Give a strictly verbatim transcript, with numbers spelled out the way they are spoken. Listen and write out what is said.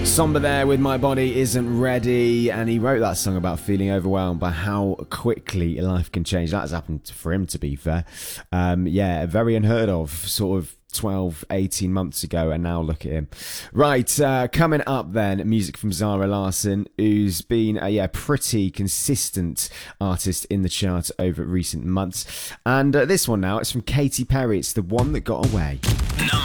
Somber there with My Body Isn't Ready, and he wrote that song about feeling overwhelmed by how quickly life can change. That has happened for him, to be fair. Um, yeah, very unheard of, sort of twelve, eighteen months ago, and now look at him. Right, uh, coming up then, music from Zara Larsson, who's been a yeah, pretty consistent artist in the chart over recent months. And uh, this one now, it's from Katy Perry. It's The One That Got Away.